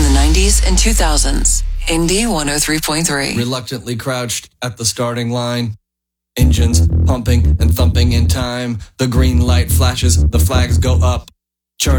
from the 90s and 2000s. Indie 103.3. Reluctantly crouched at the starting line. Engines pumping and thumping in time. The green light flashes, the flags go up.